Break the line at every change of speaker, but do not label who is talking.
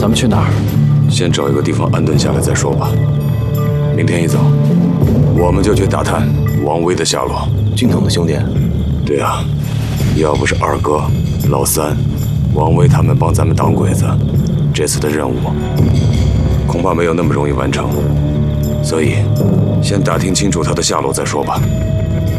们去哪儿？
先找一个地方安顿下来再说吧。明天一早，我们就去打探王威的下落。
军统的兄弟？
对啊，要不是二哥、老三、王威他们帮咱们挡鬼子，这次的任务恐怕没有那么容易完成。所以，先打听清楚他的下落再说吧。